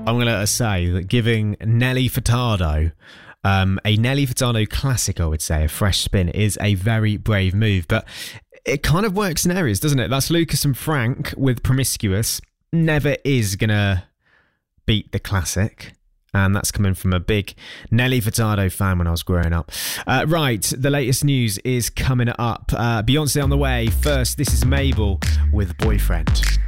I'm going to say that giving Nelly Furtado a Nelly Furtado classic, I would say, a fresh spin, is a very brave move. But it kind of works in areas, doesn't it? That's Lucas and Frank with Promiscuous. Never is going to beat the classic. And that's coming from a big Nelly Furtado fan when I was growing up. Right, the latest news is coming up. Beyonce on the way. First, this is Mabel with Boyfriend.